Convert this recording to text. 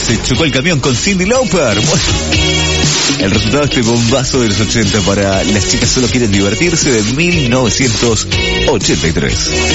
se chocó el camión con Cyndi Lauper. Bueno, el resultado de este bombazo de los 80 para Las chicas solo quieren divertirse de 1983.